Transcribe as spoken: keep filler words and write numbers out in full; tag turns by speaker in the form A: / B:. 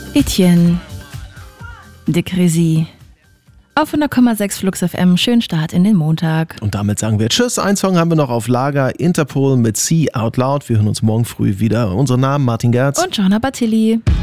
A: Etienne de Crézy auf hundert Komma sechs Flux F M. Schönen Start in den Montag.
B: Und damit sagen wir Tschüss. Ein Song haben wir noch auf Lager. Interpol mit See Out Loud. Wir hören uns morgen früh wieder. Unsere Namen Martin Gerz
A: und Johanna Battilli.